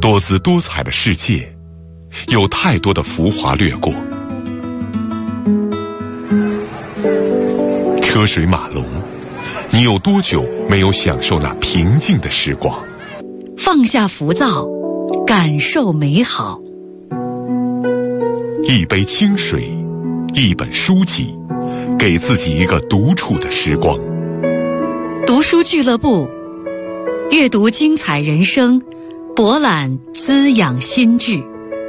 多姿多彩的世界，有太多的浮华掠过。车水马龙，你有多久没有享受那平静的时光？ 放下浮躁，感受美好。 一杯清水，一本书籍，给自己一个独处的时光。 读书俱乐部，阅读精彩人生，博览滋养心智。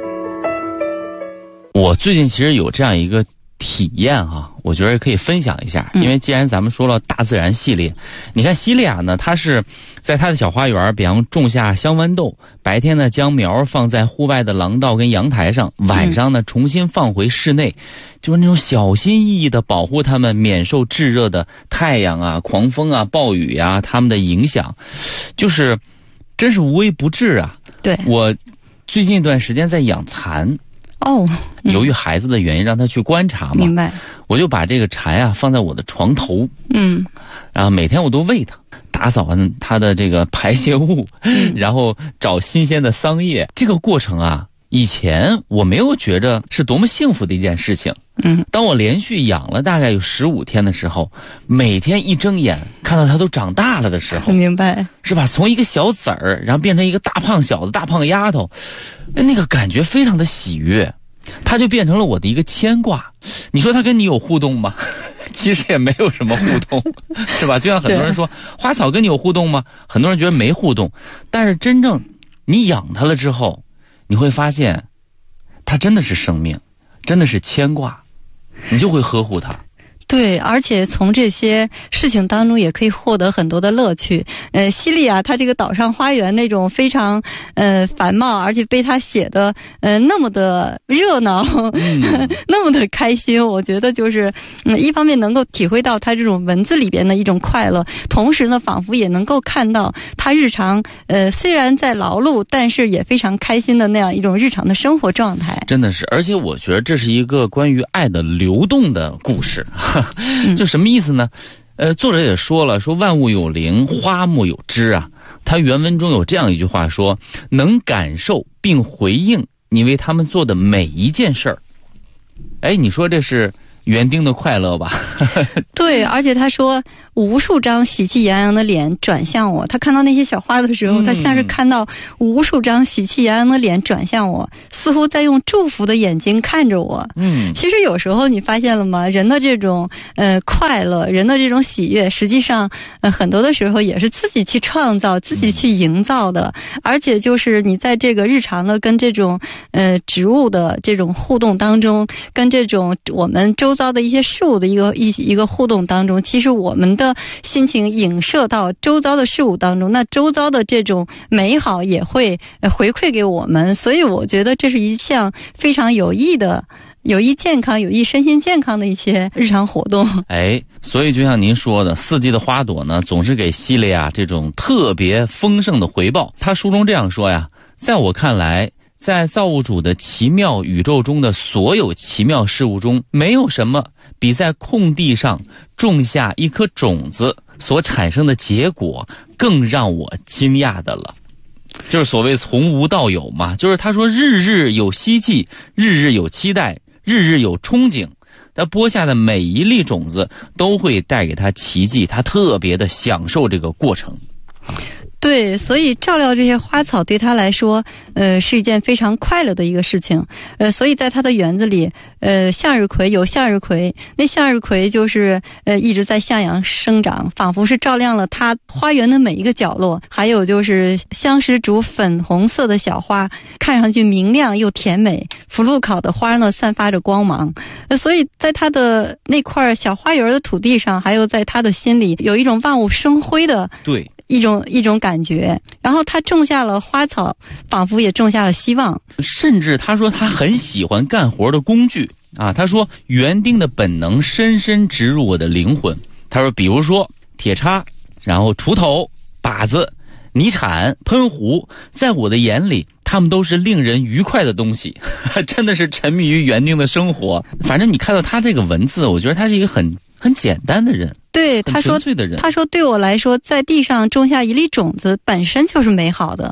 我最近其实有这样一个体验我觉得可以分享一下。因为既然咱们说了大自然系列，你看西利亚呢，它是在它的小花园，比方种下香豌豆，白天呢将苗放在户外的廊道跟阳台上，晚上呢重新放回室内，就是那种小心翼翼的保护它们免受炙热的太阳啊、狂风啊、暴雨啊它们的影响，就是真是无微不至啊。 对，我最近一段时间在养蚕。由于孩子的原因，让他去观察嘛。 明白。 我就把这个蝉放在我的床头，然后每天我都喂它，打扫完它的这个排泄物，然后找新鲜的桑叶。这个过程以前我没有觉着是多么幸福的一件事情。当我连续养了大概有15天的时候，每天一睁眼看到它都长大了的时候， 明白， 是吧？从一个小籽儿，然后变成一个大胖小子、大胖丫头，那个感觉非常的喜悦，它就变成了我的一个牵挂。你说它跟你有互动吗？其实也没有什么互动，是吧？就像很多人说花草跟你有互动吗？很多人觉得没互动，但是真正你养它了之后，你会发现它真的是生命，真的是牵挂，你就会呵护它。 对，而且从这些事情当中也可以获得很多的乐趣。西利亚它这个岛上花园那种非常繁茂，而且被他写的那么的热闹，那么的开心，我觉得就是一方面能够体会到他这种文字里边的一种快乐，同时呢仿佛也能够看到他日常虽然在劳碌，但是也非常开心的那样一种日常的生活状态。 真的是，而且我觉得这是一个关于爱的流动的故事。就什么意思呢？作者也说了，说万物有灵，花木有枝啊。他原文中有这样一句话说，能感受并回应你为他们做的每一件事儿。你说这是园丁的快乐吧？ 对，而且他说无数张喜气洋洋的脸转向我，他看到那些小花的时候，他像是看到无数张喜气洋洋的脸转向我，似乎在用祝福的眼睛看着我。其实有时候你发现了吗？人的这种快乐，人的这种喜悦，实际上很多的时候也是自己去创造、自己去营造的。而且就是你在这个日常的跟这种植物的这种互动当中，跟这种我们周遭的一些事物的一个互动当中，其实我们的心情影射到周遭的事物当中，那周遭的这种美好也会回馈给我们。所以我觉得这是一项非常有益的、有益健康、有益身心健康的一些日常活动。 所以就像您说的，四季的花朵呢，总是给西利亚这种特别丰盛的回报。他书中这样说呀，在我看来，在造物主的奇妙宇宙中的所有奇妙事物中，没有什么比在空地上种下一颗种子所产生的结果更让我惊讶的了。就是所谓从无到有嘛，就是他说日日有希冀，日日有期待，日日有憧憬，他播下的每一粒种子都会带给他奇迹，他特别的享受这个过程。 对，所以照料这些花草对他来说，是一件非常快乐的一个事情。所以在他的园子里，向日葵有向日葵，那向日葵就是一直在向阳生长，仿佛是照亮了他花园的每一个角落。还有就是香石竹粉红色的小花，看上去明亮又甜美，福禄考的花呢散发着光芒。所以在他的那块小花园的土地上，还有在他的心里，有一种万物生辉的一种感觉。然后他种下了花草，仿佛也种下了希望。 甚至他说他很喜欢干活的工具他说园丁的本能深深植入我的灵魂。他说比如说铁叉，然后锄头、把子、泥铲、喷壶，在我的眼里他们都是令人愉快的东西。真的是沉迷于园丁的生活。反正你看到他这个文字，我觉得他是一个很简单的人。 对，他说对我来说，在地上种下一粒种子本身就是美好的。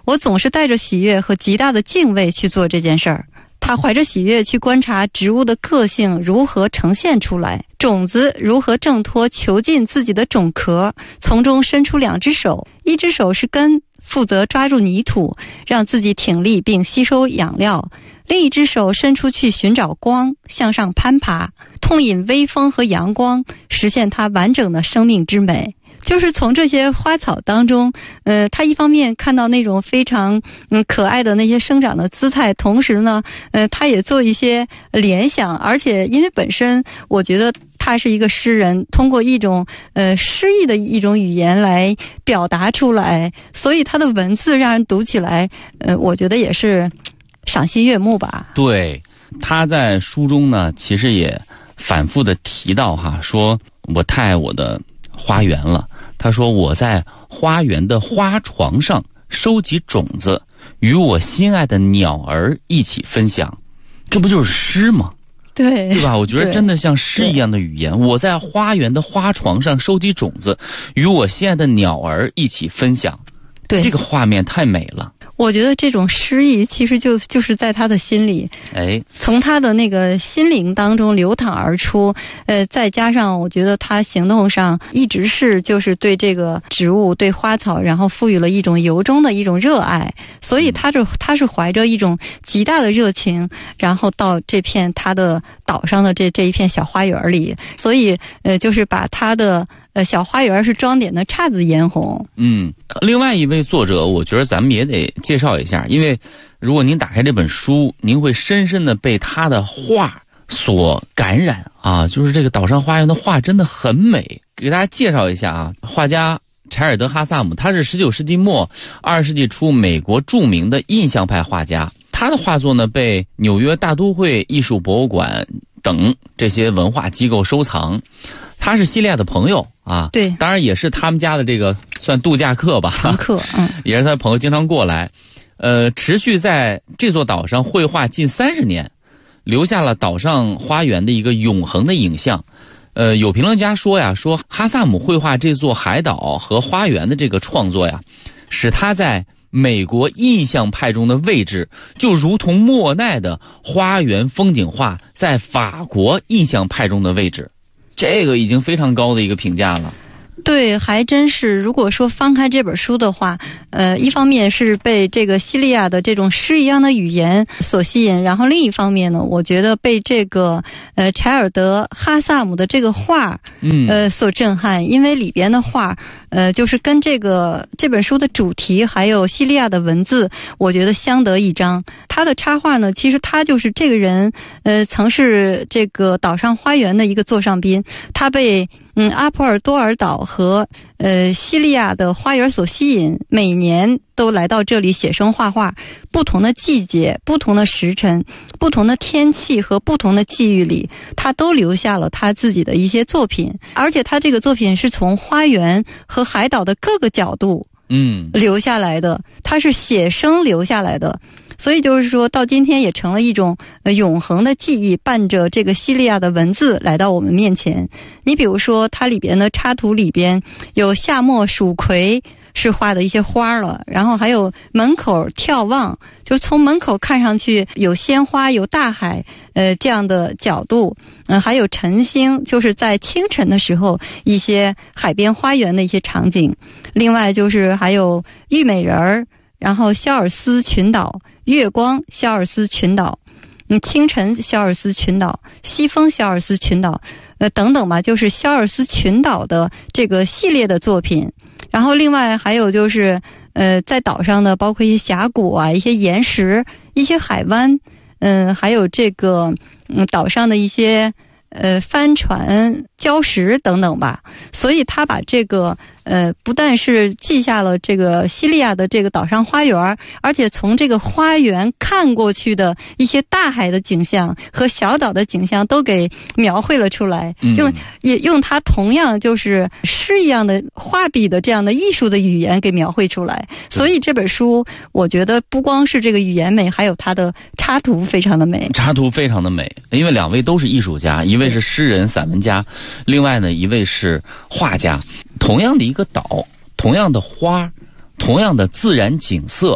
我总是带着喜悦和极大的敬畏去做这件事儿。他怀着喜悦去观察植物的个性如何呈现出来，种子如何挣脱囚禁自己的种壳，从中伸出2只手，一只手是根，负责抓住泥土，让自己挺立并吸收养料；另一只手伸出去寻找光，向上攀爬，痛饮微风和阳光，实现它完整的生命之美。就是从这些花草当中，他一方面看到那种非常可爱的那些生长的姿态，同时呢，他也做一些联想，而且因为本身我觉得他是一个诗人，通过一种诗意的一种语言来表达出来，所以他的文字让人读起来，我觉得也是赏心悦目吧。 对，他在书中呢，其实也反复的提到说我太爱我的花园了。他说我在花园的花床上收集种子，与我心爱的鸟儿一起分享。这不就是诗吗？对吧？我觉得真的像诗一样的语言。我在花园的花床上收集种子，与我心爱的鸟儿一起分享。对，这个画面太美了。 我觉得这种诗意其实就是在他的心里，从他的那个心灵当中流淌而出，再加上我觉得他行动上一直是就是对这个植物对花草，然后赋予了一种由衷的一种热爱，所以他是怀着一种极大的热情，然后到这片他的岛上的这一片小花园里，所以就是把他的小花园是装点的姹紫嫣红。 另外一位作者，我觉得咱们也得介绍一下，因为如果您打开这本书，您会深深的被他的画所感染啊！就是这个岛上花园的画真的很美。给大家介绍一下啊，画家柴尔德·哈萨姆，他是19世纪末20世纪初美国著名的印象派画家。他的画作呢，被纽约大都会艺术博物馆等这些文化机构收藏。他是西利亚的朋友啊，对，当然也是他们家的这个算度假客吧， 常客， 也是他的朋友经常过来，持续在这座岛上绘画近30年，留下了岛上花园的一个永恒的影像。有评论家说哈萨姆绘画这座海岛和花园的这个创作使他在美国印象派中的位置就如同莫奈的花园风景画在法国印象派中的位置。这个已经非常高的一个评价了。 对，还真是。如果说翻开这本书的话，一方面是被这个西利亚的这种诗一样的语言所吸引，然后另一方面呢，我觉得被这个柴尔德·哈萨姆的这个画所震撼，因为里边的画就是跟这本书的主题还有西利亚的文字，我觉得相得益彰。他的插画呢，其实他就是这个人曾是这个岛上花园的一个座上宾，他被阿普尔多尔岛和西利亚的花园所吸引，每年都来到这里写生画画。不同的季节、不同的时辰、不同的天气和不同的际遇里，他都留下了他自己的一些作品，而且他这个作品是从花园和海岛的各个角度留下来的，他是写生留下来的。所以就是说到今天也成了一种永恒的记忆，伴着这个西利亚的文字来到我们面前。你比如说它里边的插图里边有夏末蜀葵是画的一些花了，然后还有门口眺望，就是从门口看上去有鲜花有大海这样的角度，还有晨星，就是在清晨的时候一些海边花园的一些场景。另外就是还有虞美人儿，然后肖尔斯群岛、月光肖尔斯群岛、清晨肖尔斯群岛、西风肖尔斯群岛等等吧，就是肖尔斯群岛的这个系列的作品。然后另外还有就是在岛上的包括一些峡谷啊、一些岩石、一些海湾，还有这个岛上的一些帆船、礁石等等吧。所以他把这个不但是记下了这个西利亚的这个岛上花园，而且从这个花园看过去的一些大海的景象和小岛的景象都给描绘了出来，用他同样就是诗一样的画笔的这样的艺术的语言给描绘出来。所以这本书我觉得不光是这个语言美，还有它的插图非常的美。 插图非常的美，因为两位都是艺术家，一位是诗人散文家，另外呢一位是画家。同样的一个岛，同样的花，同样的自然景色，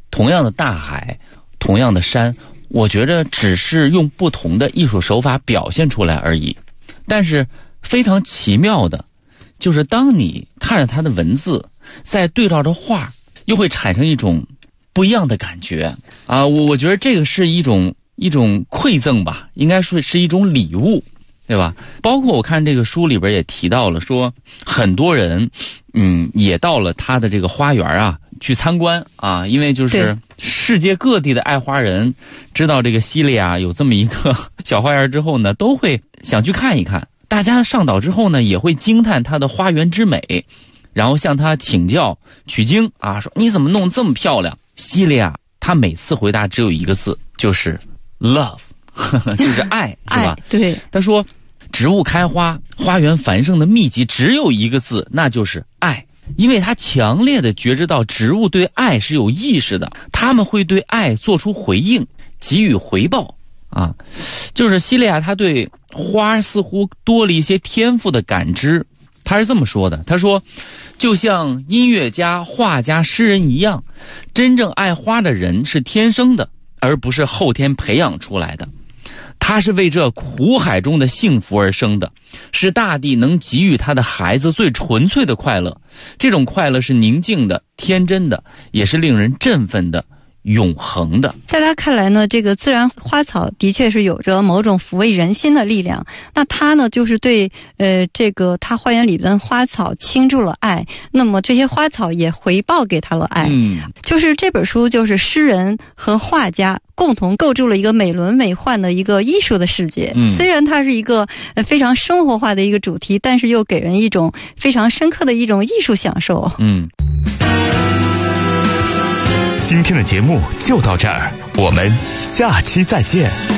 同样的大海，同样的山，我觉着只是用不同的艺术手法表现出来而已。但是非常奇妙的，就是当你看着它的文字，再对照着画，又会产生一种不一样的感觉啊！我觉得这个是一种馈赠吧，应该说是一种礼物，对吧？包括我看这个书里边也提到了，说很多人也到了他的这个花园啊去参观啊，因为就是世界各地的爱花人知道这个西利亚有这么一个小花园之后呢，都会想去看一看。大家上岛之后呢，也会惊叹它的花园之美，然后向他请教取经啊，说你怎么弄这么漂亮？西利亚他每次回答只有一个字，就是 love， 就是爱，是吧？ 对， 他说植物开花，花园繁盛的秘籍只有一个字，那就是爱。因为他强烈的觉知到植物对爱是有意识的，他们会对爱做出回应，给予回报啊。就是西利亚他对花似乎多了一些天赋的感知。他是这么说的，他说就像音乐家、画家、诗人一样，真正爱花的人是天生的，而不是后天培养出来的。他是为这苦海中的幸福而生的，是大地能给予他的孩子最纯粹的快乐。这种快乐是宁静的、天真的，也是令人振奋的、永恒的。 在他看来呢，这个自然花草的确是有着某种抚慰人心的力量。那他呢，就是对这个他花园里的花草倾注了爱，那么这些花草也回报给他了爱。就是这本书就是诗人和画家共同构筑了一个美轮美奂的一个艺术的世界。虽然它是一个非常生活化的一个主题，但是又给人一种非常深刻的一种艺术享受。 今天的节目就到这儿，我们下期再见。